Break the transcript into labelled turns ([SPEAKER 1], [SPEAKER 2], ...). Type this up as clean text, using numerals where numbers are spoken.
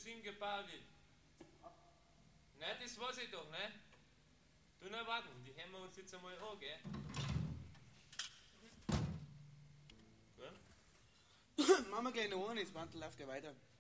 [SPEAKER 1] Sing gebaut wird. Nein, das weiß ich doch, ne? Du noch warten, die hören wir uns jetzt einmal an, gell?
[SPEAKER 2] Machen wir gleich noch einen, das Wandel läuft ja weiter.